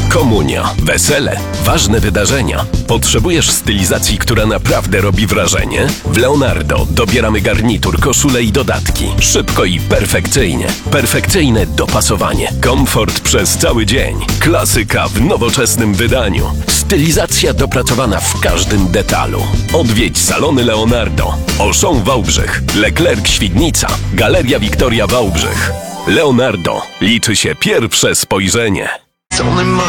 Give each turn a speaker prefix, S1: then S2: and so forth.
S1: Komunia, wesele, ważne wydarzenia. Potrzebujesz stylizacji, która naprawdę robi wrażenie? W Leonardo dobieramy garnitur, koszule i dodatki. Szybko i perfekcyjnie. Perfekcyjne dopasowanie. Komfort przez cały dzień. Klasyka w nowoczesnym wydaniu. Stylizacja dopracowana w każdym detalu. Odwiedź salony Leonardo. Auchan Wałbrzych, Leclerc Świdnica, Galeria Wiktoria Wałbrzych. Leonardo. Liczy się pierwsze spojrzenie.
S2: It's only my